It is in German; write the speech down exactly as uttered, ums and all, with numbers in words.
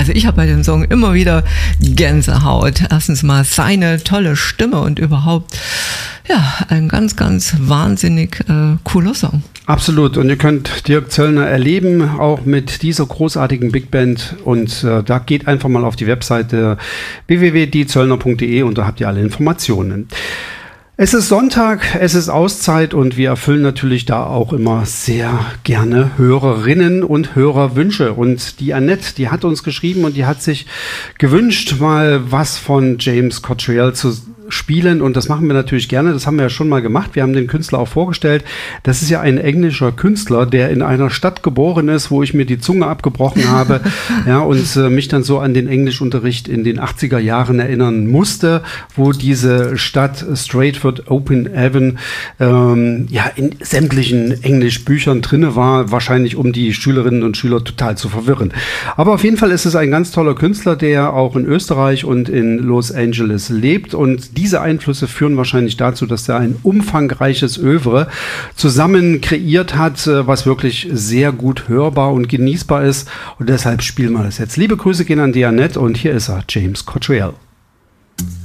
Also ich habe bei dem Song immer wieder Gänsehaut. Erstens mal seine tolle Stimme und überhaupt, ja, ein ganz, ganz wahnsinnig äh, cooler Song. Absolut. Und ihr könnt Dirk Zöllner erleben, auch mit dieser großartigen Big Band. Und äh, da geht einfach mal auf die Webseite w w w punkt die zöllner punkt de und da habt ihr alle Informationen. Es ist Sonntag, es ist Auszeit und wir erfüllen natürlich da auch immer sehr gerne Hörerinnen und Hörerwünsche. Und die Annette, die hat uns geschrieben und die hat sich gewünscht, mal was von James Cottrell zu spielen, und das machen wir natürlich gerne. Das haben wir ja schon mal gemacht. Wir haben den Künstler auch vorgestellt. Das ist ja ein englischer Künstler, der in einer Stadt geboren ist, wo ich mir die Zunge abgebrochen habe, ja, und äh, mich dann so an den Englischunterricht in den achtziger Jahren erinnern musste, wo diese Stadt Stratford-upon-Avon ähm, ja in sämtlichen Englischbüchern drinne war, wahrscheinlich um die Schülerinnen und Schüler total zu verwirren. Aber auf jeden Fall ist es ein ganz toller Künstler, der auch in Österreich und in Los Angeles lebt, und diese Einflüsse führen wahrscheinlich dazu, dass er ein umfangreiches Övre zusammen kreiert hat, was wirklich sehr gut hörbar und genießbar ist. Und deshalb spielen wir das jetzt. Liebe Grüße gehen an die Annette und hier ist er, James Cottrell.